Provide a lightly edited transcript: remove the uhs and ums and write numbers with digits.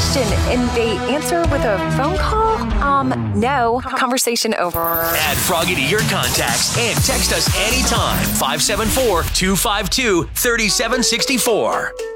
question and they answer with a phone call? No. Conversation over. Add Froggy to your contacts and text us anytime. 574-252-3764.